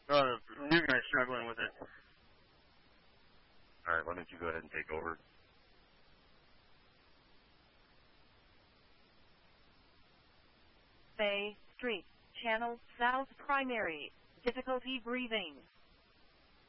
The new guy's struggling with it. All right, why don't you go ahead and take over? Bay Street, Channel South Primary, difficulty breathing.